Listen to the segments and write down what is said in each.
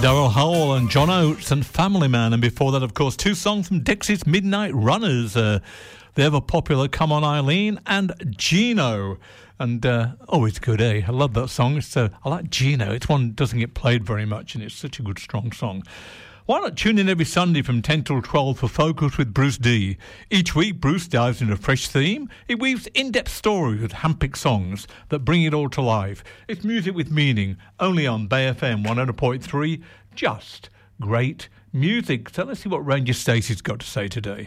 Daryl Howell and John Oates and Family Man. And before that, of course, two songs from Dexys Midnight Runners. The ever popular Come On Eileen and Gino. And always good, eh? I love that song. I like Gino. It's one that doesn't get played very much, and it's such a good, strong song. Why not tune in every Sunday from 10 till 12 for Focus with Bruce D? Each week, Bruce dives into a fresh theme. He weaves in-depth stories with hand-picked songs that bring it all to life. It's music with meaning, only on Bay FM 100.3. Just great music. So let's see what Ranger Stacey's got to say today.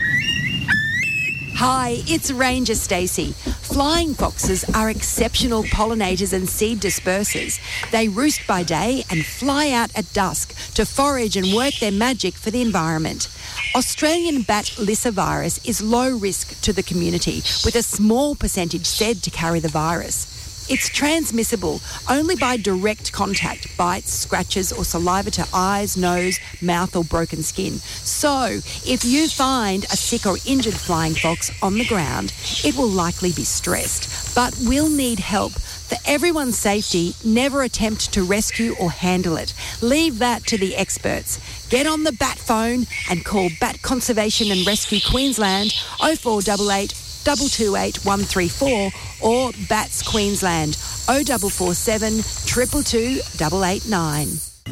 Hi, it's Ranger Stacey. Flying foxes are exceptional pollinators and seed dispersers. They roost by day and fly out at dusk to forage and work their magic for the environment. Australian bat lyssavirus is low risk to the community, with a small percentage said to carry the virus. It's transmissible only by direct contact, bites, scratches or saliva to eyes, nose, mouth or broken skin. So, if you find a sick or injured flying fox on the ground, it will likely be stressed, but will need help. For everyone's safety, never attempt to rescue or handle it. Leave that to the experts. Get on the bat phone and call Bat Conservation and Rescue Queensland 0488 228 134 or Bats Queensland 0447 222 889.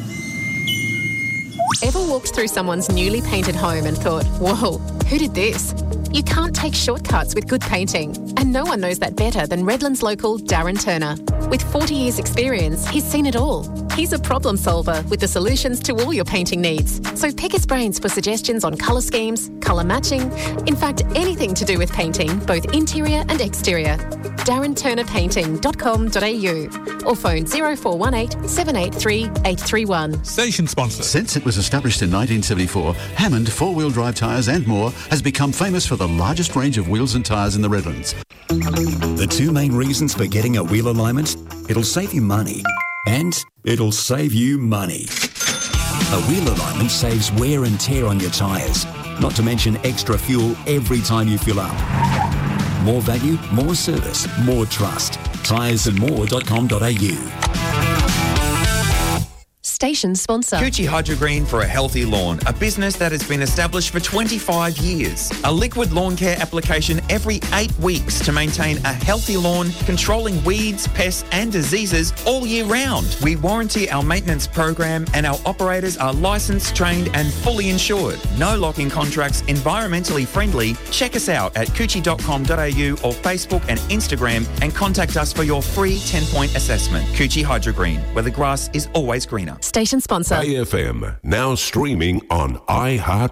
Ever walked through someone's newly painted home and thought, whoa, who did this? You can't take shortcuts with good painting, and no one knows that better than Redlands local Darren Turner. With 40 years' experience, he's seen it all. He's a problem solver with the solutions to all your painting needs. So pick his brains for suggestions on colour schemes, colour matching, in fact, anything to do with painting, both interior and exterior. DarrenTurnerPainting.com.au or phone 0418 783 831. Station sponsor. Since it was established in 1974, Hammond four-wheel drive tyres and more has become famous for the largest range of wheels and tyres in the Redlands. The two main reasons for getting a wheel alignment: it'll save you money and it'll save you money. A wheel alignment saves wear and tear on your tyres, not to mention extra fuel every time you fill up. More value, more service, more trust. Tyresandmore.com.au. Station sponsor. Coochie Hydrogreen for a healthy lawn, a business that has been established for 25 years. A liquid lawn care application every 8 weeks to maintain a healthy lawn, controlling weeds, pests and diseases all year round. We warranty our maintenance program and our operators are licensed, trained and fully insured. No lock-in contracts, environmentally friendly. Check us out at coochie.com.au or Facebook and Instagram and contact us for your free 10-point assessment. Coochie Hydrogreen, where the grass is always greener. Station sponsor. Bay FM, now streaming on iHeart